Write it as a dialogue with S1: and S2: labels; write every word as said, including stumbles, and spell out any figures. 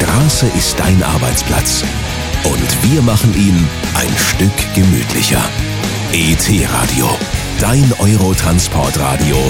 S1: Straße ist dein Arbeitsplatz. Und wir machen ihn ein Stück gemütlicher. E T-Radio, dein Eurotransportradio